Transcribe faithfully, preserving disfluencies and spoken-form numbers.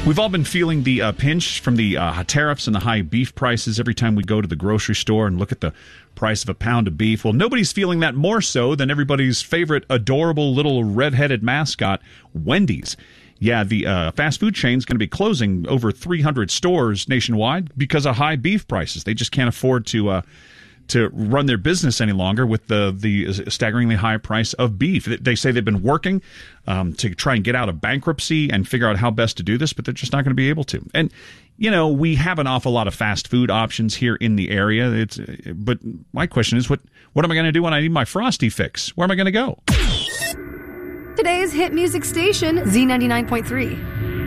We've all been feeling the uh, pinch from the uh, tariffs and the high beef prices every time we go to the grocery store and look at the price of a pound of beef. Well, nobody's feeling that more so than everybody's favorite adorable little red-headed mascot, Wendy's. Yeah, the uh, fast food chain is going to be closing over three hundred stores nationwide because of high beef prices. They just can't afford to uh, to run their business any longer with the the staggeringly high price of beef. They say they've been working um, to try and get out of bankruptcy and figure out how best to do this, but they're just not going to be able to. And, you know, we have an awful lot of fast food options here in the area. It's, but my question is, what, what am I going to do when I need my Frosty fix? Where am I going to go? Today's hit music station, Z ninety-nine point three.